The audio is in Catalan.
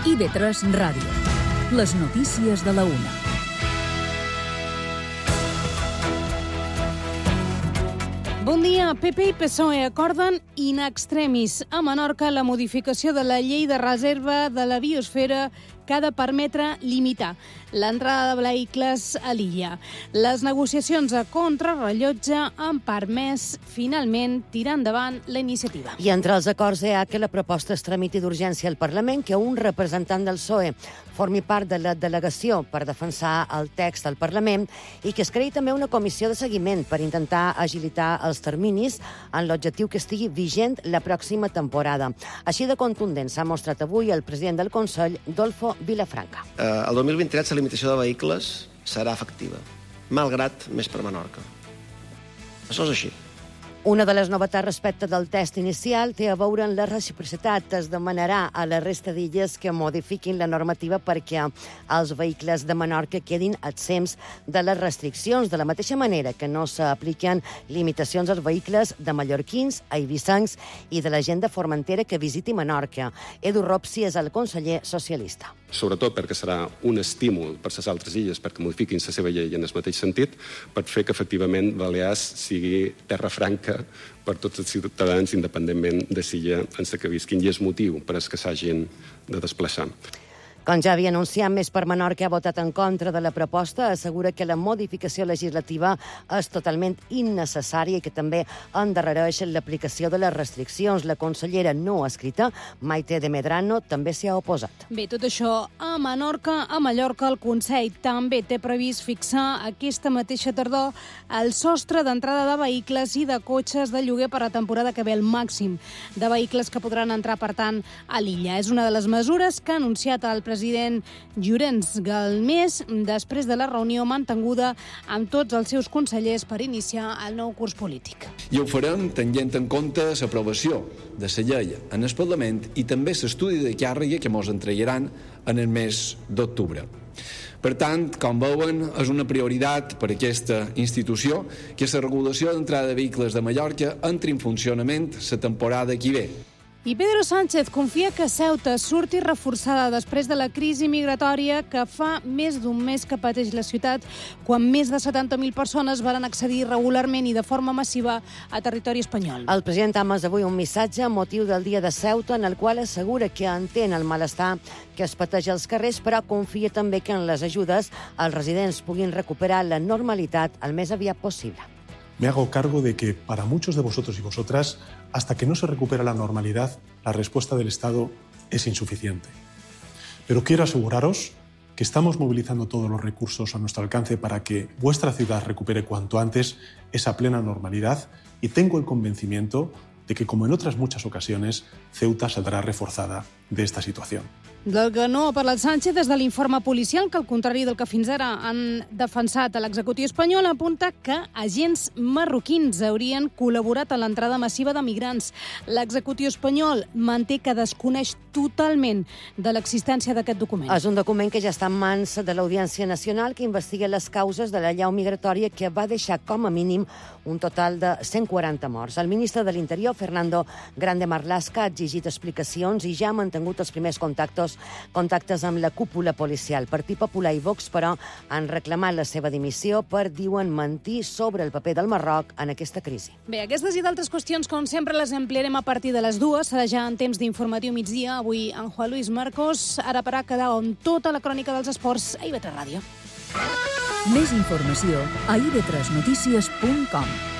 IB3 Ràdio. Les notícies de la una. Bon dia. PP i PSOE acorden in extremis a Menorca la modificació de la llei de reserva de la biosfera que ha de permetre limitar l'entrada de vehicles a l'illa. Les negociacions a contrarrellotge han permès finalment tirar endavant la iniciativa. I entre els acords hi ha que la proposta es tramiti d'urgència al Parlament, que un representant del PSOE formi part de la delegació per defensar el text al Parlament i que es creï també una comissió de seguiment per intentar agilitar els terminis en l'objectiu que estigui vigent la pròxima temporada. Així de contundent s'ha mostrat avui el president del Consell, Dolfo Vilafranca. El 2023 la limitació de vehicles serà efectiva, malgrat més per Menorca. Això és així. Una de les novetats respecte del text inicial té a veure amb la reciprocitat. Es demanarà a la resta d'illes que modifiquin la normativa perquè els vehicles de Menorca quedin exempts de les restriccions, de la mateixa manera que no s'apliquen limitacions als vehicles de mallorquins, eivissencs i de la gent de Formentera que visiti Menorca. Edu Ropsi és el conseller socialista. Sobretot perquè serà un estímul per les altres illes perquè modifiquin la seva llei en el mateix sentit, per fer que efectivament Balears sigui terra franca per tots els ciutadans independentment de l'illa en la que visquin, i és motiu per als que s'hagin de desplaçar. Com ja havia anunciat, Més per Menorca ha votat en contra de la proposta, assegura que la modificació legislativa és totalment innecessària i que també endarrereix l'aplicació de les restriccions. La consellera no escrita, Maite de Medrano, també s'hi ha oposat. Bé, tot això a Menorca. A Mallorca, el Consell també té previst fixar aquesta mateixa tardor el sostre d'entrada de vehicles i de cotxes de lloguer per a temporada que ve, el màxim de vehicles que podran entrar, per tant, a l'illa. És una de les mesures que ha anunciat el president Llorenç Galmés després de la reunió mantinguda amb tots els seus consellers per iniciar el nou curs polític. I ho farem tenint en compte l'aprovació de la llei en el Parlament i també l'estudi de càrrega que ens entregaran en el mes d'octubre. Per tant, com veuen, és una prioritat per a aquesta institució que la regulació d'entrada de vehicles de Mallorca entri en funcionament la temporada que ve. I Pedro Sánchez confia que Ceuta surti reforçada després de la crisi migratòria que fa més d'un mes que pateix la ciutat, quan més de 70.000 persones van accedir regularment i de forma massiva a territori espanyol. El president ha emès avui un missatge amb motiu del dia de Ceuta en el qual assegura que entén el malestar que es pateix als carrers, però confia també que en les ajudes els residents puguin recuperar la normalitat el més aviat possible. Me hago cargo de que para muchos de vosotros y vosotras, hasta que no se recupera la normalidad, la respuesta del Estado es insuficiente. Pero quiero aseguraros que estamos movilizando todos los recursos a nuestro alcance para que vuestra ciudad recupere cuanto antes esa plena normalidad, y tengo el convencimiento de que, como en otras muchas ocasiones, Ceuta saldrá reforzada de esta situación. Del que no ha parlat Sánchez des de l'informe policial, que al contrari del que fins ara han defensat a l'executiu espanyol, apunta que agents marroquins haurien col·laborat en l'entrada massiva de migrants. L'executiu espanyol manté que desconeix totalment de l'existència d'aquest document. És un document que ja està en mans de l'Audiència Nacional, que investiga les causes de la llau migratòria que va deixar com a mínim un total de 140 morts. El ministre de l'Interior, Fernando Grande Marlaska, ha exigit explicacions i ja ha mantingut els primers contactes amb la cúpula policial. Partit Popular i Vox, però, han reclamat la seva dimissió per, diuen, mentir sobre el paper del Marroc en aquesta crisi. Bé, aquestes i d'altres qüestions, com sempre, les ampliarem a partir de les 2. Serà ja en temps d'informatiu migdia. Avui, en Juan Luis Marcos. Ara per a quedar amb tota la crònica dels esports a IB3 Ràdio. Més informació a ib3notícies.com.